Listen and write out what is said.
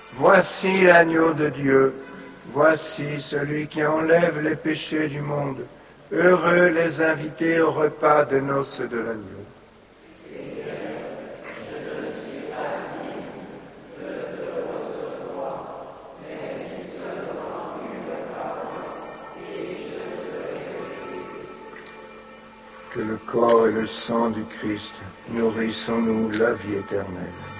Voici l'agneau de Dieu, voici celui qui enlève les péchés du monde. Heureux les invités au repas de noces de l'agneau. Que le corps et le sang du Christ nourrissent en nous la vie éternelle.